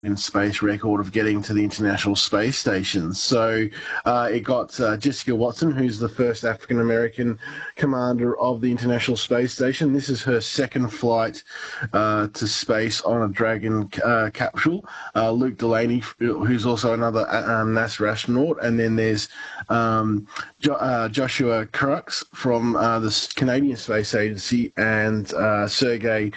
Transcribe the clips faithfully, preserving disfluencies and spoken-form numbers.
in space record of getting to the International Space Station. So uh, it got uh, Jessica Watson, who's the first African-American commander of the International Space Station. This is her second flight uh, to space on a Dragon uh, capsule. Uh, Luke Delaney, who's also another um, NASA astronaut. And then there's um, jo- uh, Joshua Crux from uh, the Canadian Space Agency, and uh, Sergei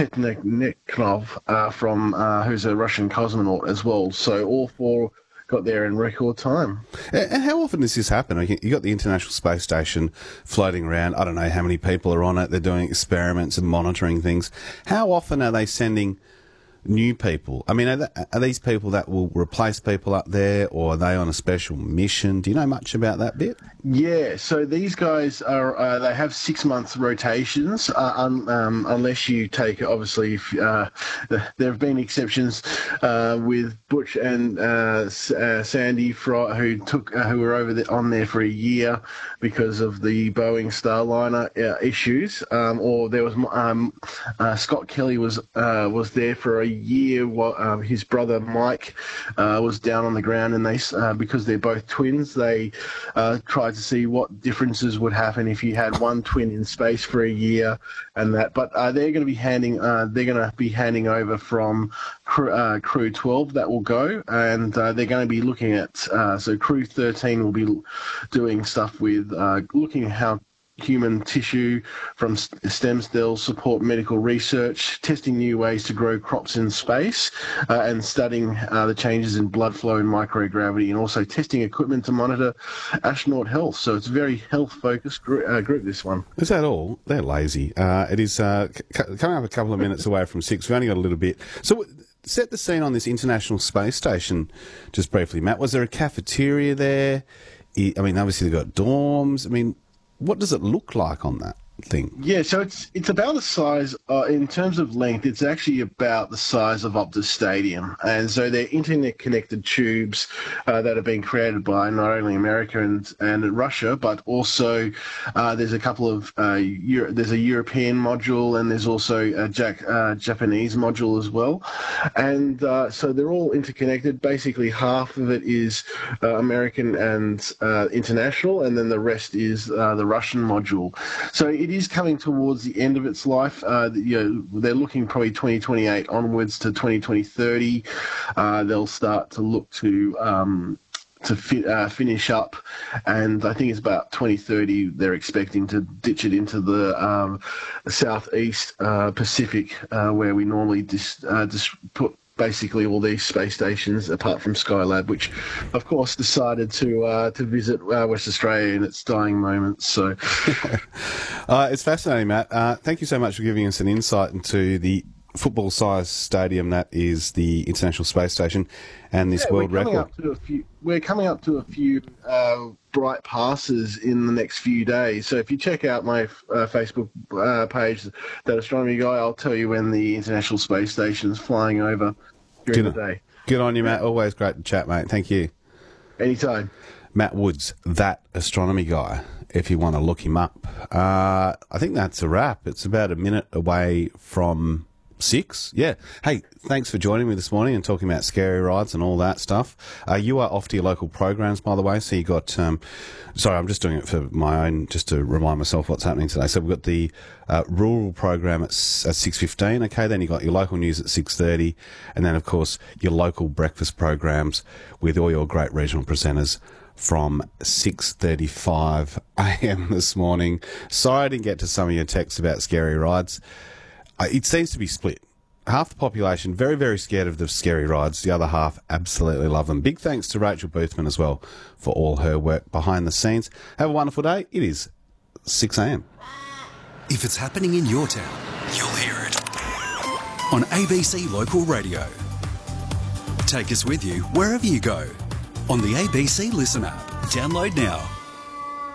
Tetnikov uh, from uh, who's a Russian cosmonaut as well. So all four got there in record time. And how often does this happen? You got the International Space Station floating around. I don't know how many people are on it. They're doing experiments and monitoring things. How often are they sending new people? I mean, are, they, are these people that will replace people up there, or are they on a special mission? Do you know much about that bit? Yeah, so these guys are, uh, they have six month rotations, uh, un, um, unless you take, obviously, if, uh, there have been exceptions uh, with Butch and uh, uh, Sandy, Fry, who took, uh, who were over the, on there for a year because of the Boeing Starliner uh, issues, um, or there was um, uh, Scott Kelly was uh, was there for a year while uh, his brother Mike uh, was down on the ground, and they uh, because they're both twins, they uh, tried to see what differences would happen if you had one twin in space for a year and that. But uh, they're going to be handing uh, they're going to be handing over from crew, uh, crew twelve that will go, and uh, they're going to be looking at uh, so crew thirteen will be doing stuff with uh, looking at how human tissue from stem cells support medical research, testing new ways to grow crops in space, uh, and studying uh, the changes in blood flow and microgravity, and also testing equipment to monitor astronaut health. So it's a very health-focused group, uh, group, this one. Is that all? They're lazy. Uh, it is uh, c- coming up a couple of minutes away from six. We've only got a little bit. So set the scene on this International Space Station just briefly, Matt. Was there a cafeteria there? I mean, obviously they've got dorms. I mean, what does it look like on that thing? Yeah, so it's it's about the size, uh, in terms of length, it's actually about the size of Optus Stadium. And so they're internet-connected tubes uh, that have been created by not only America and, and Russia, but also uh, there's a couple of, uh, Euro- there's a European module, and there's also a Jack, uh, Japanese module as well. And uh, so they're all interconnected. Basically, half of it is uh, American and uh, international, and then the rest is uh, the Russian module. So it is coming towards the end of its life. Uh, you know, they're looking probably twenty twenty-eight onwards to twenty twenty, thirty. Uh, they'll start to look to um, to fi- uh, finish up, and I think it's about twenty thirty. They're expecting to ditch it into the um, southeast uh, Pacific, uh, where we normally just uh, just put basically all these space stations, apart from Skylab, which, of course, decided to uh, to visit uh, West Australia in its dying moments. So, uh, it's fascinating, Matt. Uh, thank you so much for giving us an insight into the football-sized stadium that is the International Space Station and this yeah, world we're coming record. Up to a few, we're coming up to a few uh, bright passes in the next few days. So if you check out my uh, Facebook uh, page, That Astronomy Guy, I'll tell you when the International Space Station is flying over during Good the day. Good on you, Matt. Always great to chat, mate. Thank you. Anytime. Matt Woods, That Astronomy Guy, if you want to look him up. Uh, I think that's a wrap. It's about a minute away from six. Yeah. Hey, thanks for joining me this morning and talking about scary rides and all that stuff. Uh, you are off to your local programs, by the way. So you got, um, sorry, I'm just doing it for my own, just to remind myself what's happening today. So we've got the uh, rural program at, at six fifteen. Okay. Then you got your local news at six thirty. And then, of course, your local breakfast programs with all your great regional presenters from six thirty-five a.m. this morning. Sorry I didn't get to some of your texts about scary rides. Uh, it seems to be split. Half the population very, very scared of the scary rides. The other half absolutely love them. Big thanks to Rachel Boothman as well for all her work behind the scenes. Have a wonderful day. It is six a.m. If it's happening in your town, you'll hear it on A B C Local Radio. Take us with you wherever you go on the A B C Listen app. Download now.